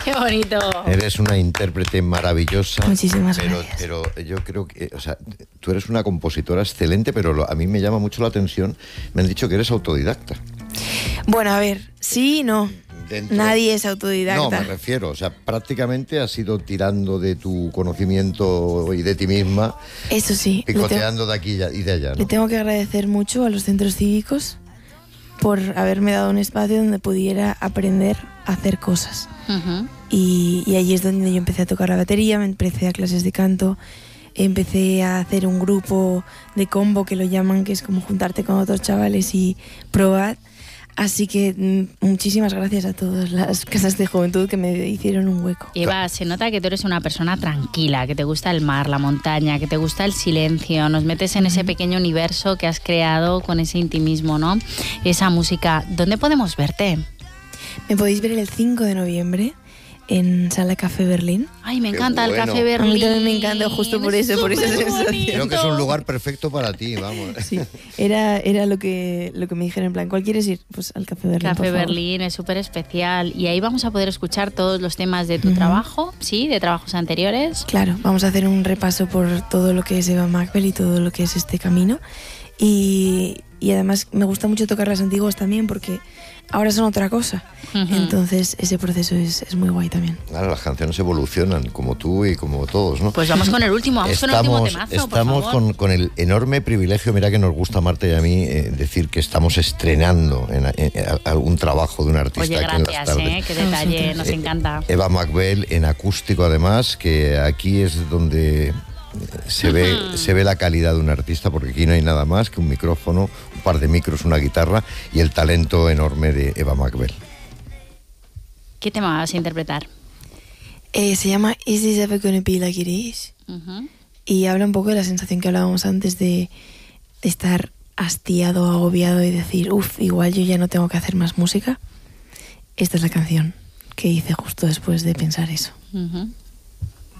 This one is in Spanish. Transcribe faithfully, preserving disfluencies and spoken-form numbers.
¡Qué bonito! Eres una intérprete maravillosa. Muchísimas pero, gracias. Pero yo creo que, o sea, tú eres una compositora excelente, pero lo, a mí me llama mucho la atención. Me han dicho que eres autodidacta. Bueno, a ver, sí y no. Dentro... Nadie es autodidacta. No, me refiero, o sea, prácticamente has ido tirando de tu conocimiento y de ti misma. Eso sí. Picoteando de aquí y de allá, ¿no? Le tengo que agradecer mucho a los centros cívicos por haberme dado un espacio donde pudiera aprender a hacer cosas. Uh-huh. Y, y ahí es donde yo empecé a tocar la batería, me empecé a clases de canto, empecé a hacer un grupo de combo que lo llaman, que es como juntarte con otros chavales y probar. Así que mm, muchísimas gracias a todas las casas de juventud que me hicieron un hueco. Eva, se nota que tú eres una persona tranquila, que te gusta el mar, la montaña, que te gusta el silencio, nos metes en ese pequeño universo que has creado con ese intimismo, ¿no? Esa música. ¿Dónde podemos verte? Me podéis ver el cinco de noviembre en Sala Café Berlín. Ay, me Qué encanta bueno. el Café Berlín. A mí también me encanta justo por eso, por esa sensación. Creo que es un lugar perfecto para ti, vamos. Sí, era, era lo que lo que me dijeron, en plan, ¿cuál quieres ir? Pues al Café Berlín, Café por favor. Berlín es súper especial y ahí vamos a poder escuchar todos los temas de tu Uh-huh. trabajo, ¿sí? De trabajos anteriores. Claro, vamos a hacer un repaso por todo lo que es Eva Macbel y todo lo que es este camino. Y, y además me gusta mucho tocar las antiguas también porque ahora son otra cosa. Uh-huh. Entonces ese proceso es, es muy guay también. Claro, las canciones evolucionan, como tú y como todos, ¿no? Pues vamos con el último, vamos con el último temazo, por estamos favor. con, con el enorme privilegio, mira que nos gusta a Marta y a mí, eh, decir que estamos estrenando en, en, en algún trabajo de un artista. Oye, aquí en las gracias, tardes. ¿eh? Qué detalle, nos Eh, encanta. Eva Macbel en acústico además, que aquí es donde se ve, Ujú. se ve la calidad de un artista, porque aquí no hay nada más que un micrófono, un par de micros, una guitarra y el talento enorme de Eva Macbel. ¿Qué tema vas a interpretar? Eh, se llama Is This Ever Gonna Be Like It Is? Uh-huh. Y habla un poco de la sensación que hablábamos antes de, de estar hastiado, agobiado y decir, uff, igual yo ya no tengo que hacer más música. Esta es la canción que hice justo después de pensar eso. Uh-huh.